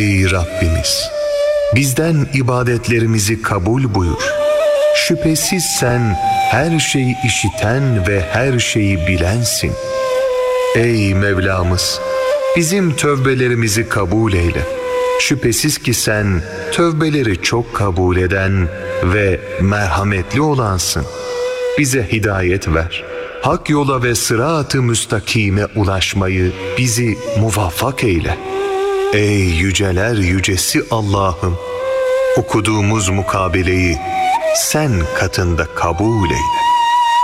Ey Rabbimiz! Bizden ibadetlerimizi kabul buyur. Şüphesiz sen her şeyi işiten ve her şeyi bilensin. Ey Mevlamız! Bizim tövbelerimizi kabul eyle. Şüphesiz ki sen tövbeleri çok kabul eden ve merhametli olansın. Bize hidayet ver. Hak yola ve sırat-ı müstakime ulaşmayı bizi muvaffak eyle. Ey yüceler yücesi Allah'ım! Okuduğumuz mukabeleyi sen katında kabul eyle.